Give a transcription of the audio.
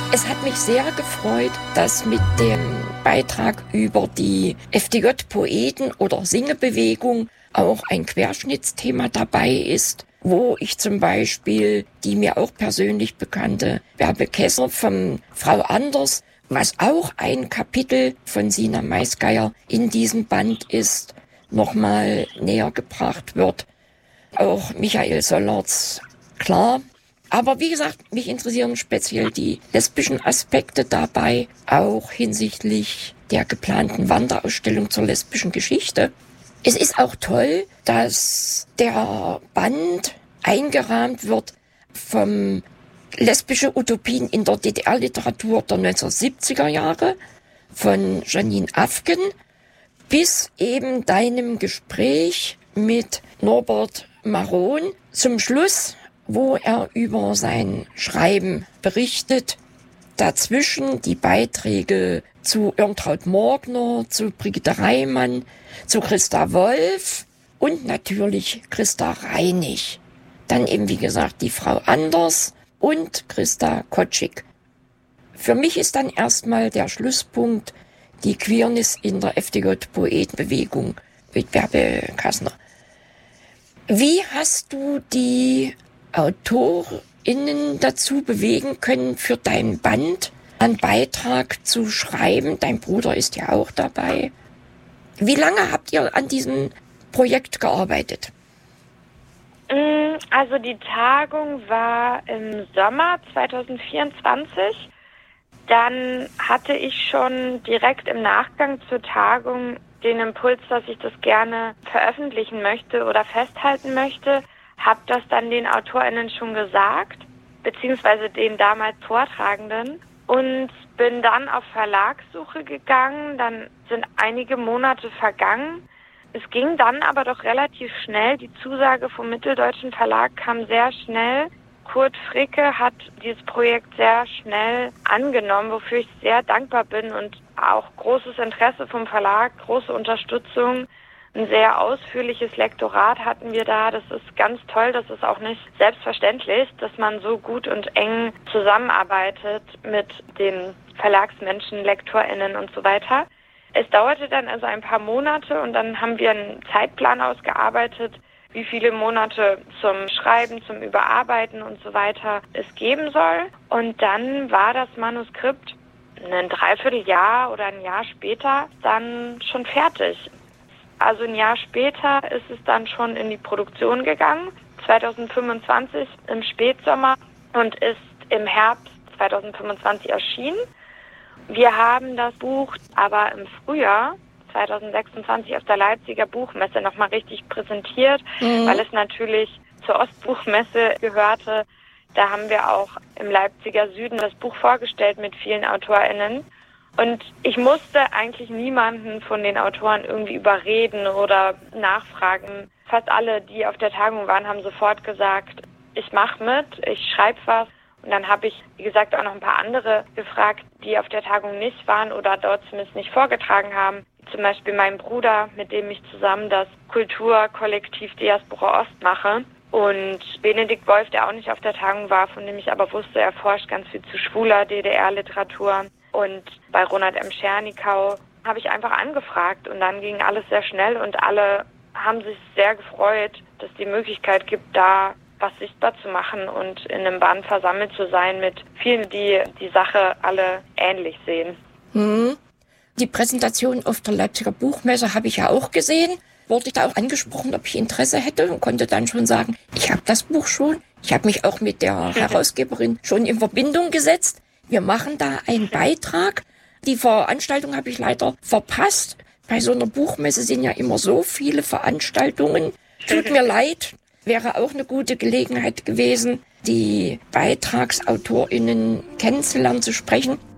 Es hat mich sehr gefreut, dass mit dem Beitrag über die FDJ-Poeten oder Singebewegung auch ein Querschnittsthema dabei ist, wo ich zum Beispiel die mir auch persönlich bekannte Bärbel Kesser von Frau Anders, was auch ein Kapitel von Sina Maisgeier in diesem Band ist, nochmal näher gebracht wird. Auch Michael Sollerz, klar. Aber wie gesagt, mich interessieren speziell die lesbischen Aspekte dabei, auch hinsichtlich der geplanten Wanderausstellung zur lesbischen Geschichte. Es ist auch toll, dass der Band eingerahmt wird vom lesbische Utopien in der DDR-Literatur der 1970er Jahre von Janine Afgen bis eben deinem Gespräch mit Norbert Maron zum Schluss, wo er über sein Schreiben berichtet. Dazwischen die Beiträge zu Irmtraud Morgner, zu Brigitte Reimann, zu Christa Wolf und natürlich Christa Reinig. Dann eben, wie gesagt, die Frau Anders und Christa Kotschik. Für mich ist dann erstmal der Schlusspunkt die Queerness in der FDJ-Poetenbewegung mit Bärbel Kassner. Wie hast du die AutorInnen dazu bewegen können, für dein Band einen Beitrag zu schreiben? Dein Bruder ist ja auch dabei. Wie lange habt ihr an diesem Projekt gearbeitet? Also die Tagung war im Sommer 2024. Dann hatte ich schon direkt im Nachgang zur Tagung den Impuls, dass ich das gerne veröffentlichen möchte oder festhalten möchte. Habe das dann den AutorInnen schon gesagt, beziehungsweise den damals Vortragenden, und bin dann auf Verlagssuche gegangen. Dann sind einige Monate vergangen. Es ging dann aber doch relativ schnell. Die Zusage vom Mitteldeutschen Verlag kam sehr schnell. Kurt Fricke hat dieses Projekt sehr schnell angenommen, wofür ich sehr dankbar bin, und auch großes Interesse vom Verlag, große Unterstützung. Ein sehr ausführliches Lektorat hatten wir da. Das ist ganz toll. Das ist auch nicht selbstverständlich, dass man so gut und eng zusammenarbeitet mit den Verlagsmenschen, LektorInnen und so weiter. Es dauerte dann also ein paar Monate, und dann haben wir einen Zeitplan ausgearbeitet, wie viele Monate zum Schreiben, zum Überarbeiten und so weiter es geben soll. Und dann war das Manuskript ein Dreivierteljahr oder ein Jahr später dann schon fertig. Also ein Jahr später ist es dann schon in die Produktion gegangen, 2025 im Spätsommer, und ist im Herbst 2025 erschienen. Wir haben das Buch aber im Frühjahr 2026 auf der Leipziger Buchmesse nochmal richtig präsentiert, weil es natürlich zur Ostbuchmesse gehörte. Da haben wir auch im Leipziger Süden das Buch vorgestellt mit vielen AutorInnen. Und ich musste eigentlich niemanden von den Autoren irgendwie überreden oder nachfragen. Fast alle, die auf der Tagung waren, haben sofort gesagt, ich mache mit, ich schreibe was. Und dann habe ich, wie gesagt, auch noch ein paar andere gefragt, die auf der Tagung nicht waren oder dort zumindest nicht vorgetragen haben. Zum Beispiel meinen Bruder, mit dem ich zusammen das Kulturkollektiv Diaspora Ost mache. Und Benedikt Wolf, der auch nicht auf der Tagung war, von dem ich aber wusste, er forscht ganz viel zu schwuler DDR-Literatur. Und bei Ronald M. Schernikau habe ich einfach angefragt, und dann ging alles sehr schnell, und alle haben sich sehr gefreut, dass es die Möglichkeit gibt, da was sichtbar zu machen und in einem Band versammelt zu sein mit vielen, die die Sache alle ähnlich sehen. Die Präsentation auf der Leipziger Buchmesse habe ich ja auch gesehen. Wurde ich da auch angesprochen, ob ich Interesse hätte, und konnte dann schon sagen, ich habe das Buch schon. Ich habe mich auch mit der Herausgeberin schon in Verbindung gesetzt. Wir machen da einen Beitrag. Die Veranstaltung habe ich leider verpasst. Bei so einer Buchmesse sind ja immer so viele Veranstaltungen. Tut mir leid, wäre auch eine gute Gelegenheit gewesen, die BeitragsautorInnen kennenzulernen, zu sprechen.